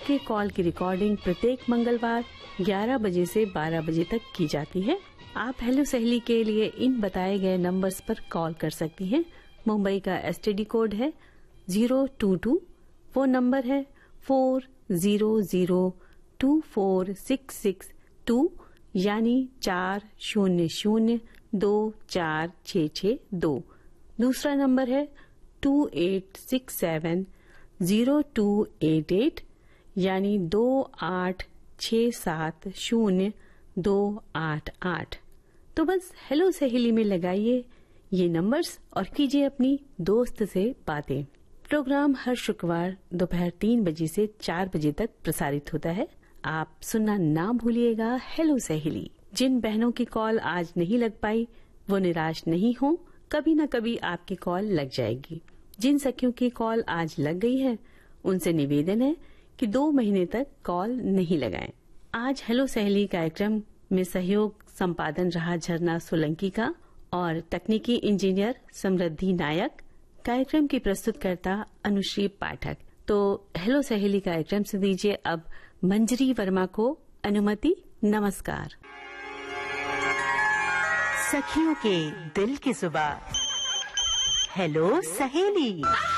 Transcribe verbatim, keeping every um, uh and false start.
आपके कॉल की रिकॉर्डिंग प्रत्येक मंगलवार ग्यारह बजे से बारह बजे तक की जाती है। आप हेलो सहेली के लिए इन बताए गए नंबर्स पर कॉल कर सकती हैं। मुंबई का एसटीडी कोड है zero to to, phone number है four zero zero to four six six to, यानी चार शून्य शून्य दो चार छ छ दो। दूसरा नंबर है to eight six seven zero to eight eight, यानी दो आठ छ सात शून्य दो आठ आठ। तो बस हेलो सहेली में लगाइए ये नंबर्स और कीजिए अपनी दोस्त से बातें। प्रोग्राम हर शुक्रवार दोपहर तीन बजे से चार बजे तक प्रसारित होता है। आप सुनना ना भूलिएगा हेलो सहेली। जिन बहनों की कॉल आज नहीं लग पाई वो निराश नहीं हो, कभी न कभी आपकी कॉल लग जाएगी। जिन सखियों की कॉल आज लग गई है उनसे निवेदन है कि दो महीने तक कॉल नहीं लगाएं। आज हेलो सहेली कार्यक्रम में सहयोग संपादन रहा झरना सोलंकी का और तकनीकी इंजीनियर समृद्धि नायक। कार्यक्रम की प्रस्तुतकर्ता अनुश्री पाठक। तो हेलो सहेली कार्यक्रम से दीजिए अब मंजरी वर्मा को अनुमति। नमस्कार। सखियों के दिल की जुबान हेलो सहेली।